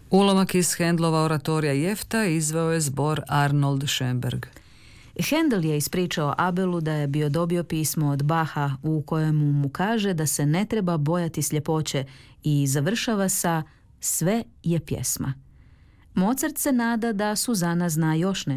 Ulomak iz Handelova oratorija Jefta izveo je zbor Arnold Schoenberg. Handel je ispričao Abelu da je bio dobio pismo od Baha u kojemu mu kaže da se ne treba bojati sljepoće i završava sa sve je pjesma. Mozart se nada da Suzana zna još nešto.